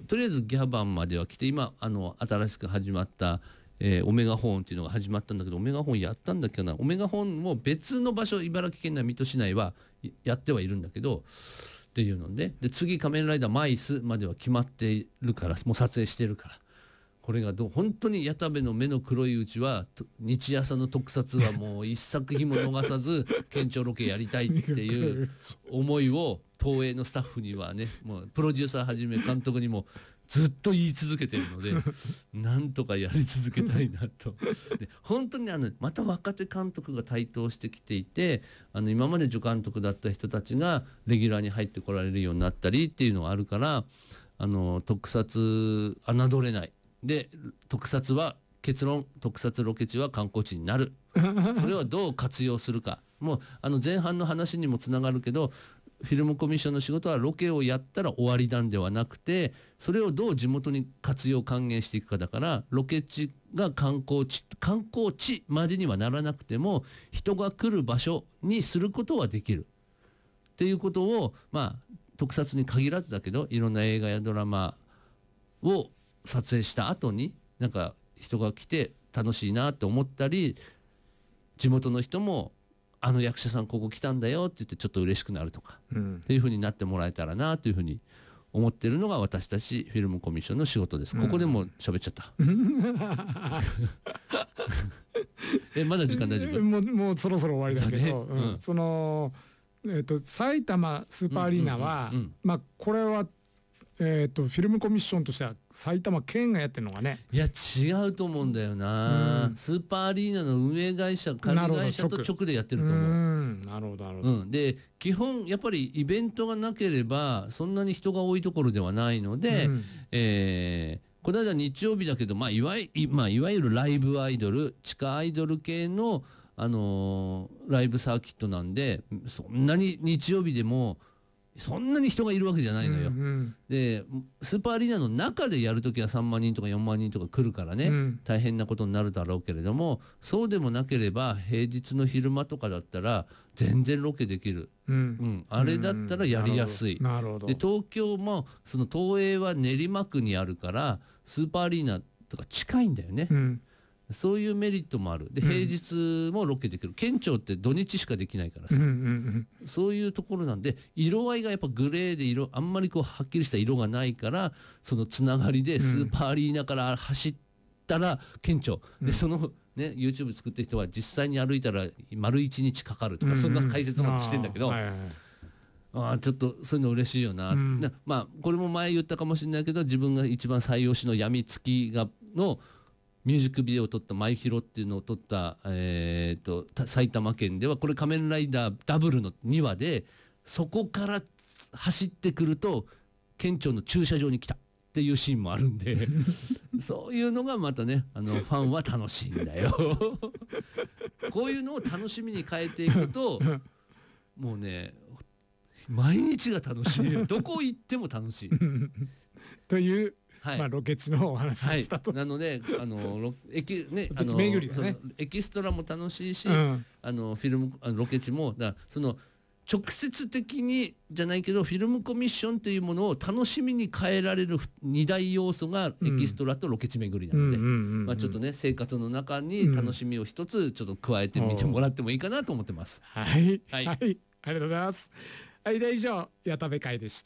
とりあえずギャバンまでは来て、今新しく始まった、オメガホーンっていうのが始まったんだけど、オメガホーンやったんだっけな。オメガホーンも別の場所、茨城県内水戸市内はやってはいるんだけどっていうので、次仮面ライダーマイスまでは決まっているから、もう撮影してるから、これが本当に矢田部の目の黒いうちは日朝の特撮はもう一作品も逃さず県庁ロケやりたいっていう思いを東映のスタッフにはね、もうプロデューサーはじめ監督にもずっと言い続けてるのでなんとかやり続けたいなと。で本当にまた若手監督が台頭してきていて、今まで助監督だった人たちがレギュラーに入ってこられるようになったりっていうのがあるから、特撮侮れない。で特撮は結論、特撮ロケ地は観光地になる。それはどう活用するか、もう前半の話にもつながるけど、フィルムコミッションの仕事はロケをやったら終わりなんではなくて、それをどう地元に活用還元していくかだから、ロケ地が観光地までにはならなくても人が来る場所にすることはできるっていうことを、特撮に限らずだけど、いろんな映画やドラマを撮影した後になんか人が来て楽しいなって思ったり、地元の人も役者さんここ来たんだよって言ってちょっと嬉しくなるとか、っていう風になってもらえたらなという風に思ってるのが私たちフィルムコミッションの仕事です。ここでも喋っちゃったまだ時間大丈夫？ もうそろそろ終わりだけど、その埼玉スーパーアリーナはこれはフィルムコミッションとしては埼玉県がやってるのがね。 いや違うと思うんだよな、スーパーアリーナの運営会社管理会社と直でやってると思う。 なるほどなるほど。 で基本やっぱりイベントがなければそんなに人が多いところではないので、この間日曜日だけど、いわゆるライブアイドル、地下アイドル系の、ライブサーキットなんで、そんなに日曜日でもそんなに人がいるわけじゃないのよ。でスーパーアリーナの中でやるときは3万人とか4万人とか来るからね、大変なことになるだろうけれども、そうでもなければ平日の昼間とかだったら全然ロケできる、あれだったらやりやすい。で東京もその東映は練馬区にあるからスーパーアリーナとか近いんだよね、そういうメリットもある。で平日もロケできる。県庁って土日しかできないからさ、そういうところなんで、色合いがやっぱグレーであんまりはっきりした色がないから、そのつながりでスーパーアリーナから走ったら県庁で、そのね YouTube 作ってる人は実際に歩いたら丸1日かかるとか、そんな解説までしてんだけど、ちょっとそういうの嬉しいよな、これも前言ったかもしれないけど、自分が一番最推しの闇月のミュージックビデオを撮ったマイヒロっていうのを撮った、埼玉県ではこれ仮面ライダーダブルの2話で、そこから走ってくると県庁の駐車場に来たっていうシーンもあるんでそういうのがまたねファンは楽しいんだよこういうのを楽しみに変えていくともうね毎日が楽しいよどこ行っても楽しいというロケ地のお話でしたと。 なのでエキストラも楽しいし、フィルムロケ地もその直接的にじゃないけどフィルムコミッションというものを楽しみに変えられる2大要素がエキストラとロケ地巡りなので、ちょっとね生活の中に楽しみを一つちょっと加えてみてもらってもいいかなと思ってます。 はい、ありがとうございます。で以上矢田部会でした。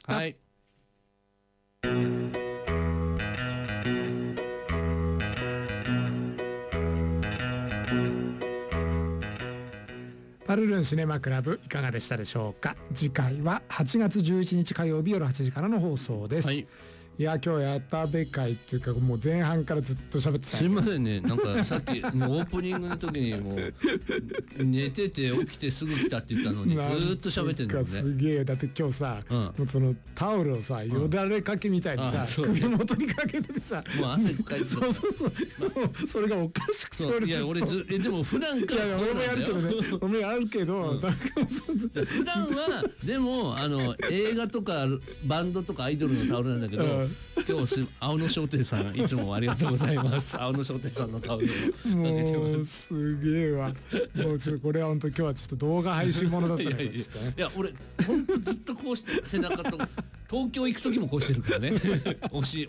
パルルンシネマクラブいかがでしたでしょうか。次回は8月11日火曜日夜8時からの放送です。いや今日矢田部会っていうかもう前半からずっと喋ってた。 すいませんね、なんかさっきもうオープニングの時にもう寝てて起きてすぐ来たって言ったのにずっと喋ってんのね。 すげえ。だって今日さ、もうそのタオルをさよだれかけみたいにさ、首元にかけててさ、 もう汗かいてそうそれがおかしくていや俺でも普段から俺もやるけどね俺もやるけど、 普段はでも映画とかバンドとかアイドルのタオルなんだけど、今日青野商店さんいつもありがとうございます青野商店さんのタオルをかけてます。 もうすげえわ。もうちょっとこれは本当今日はちょっと動画配信ものだったね。 いや俺本当ずっとこうして背中と東京行く時もこうしてるからねお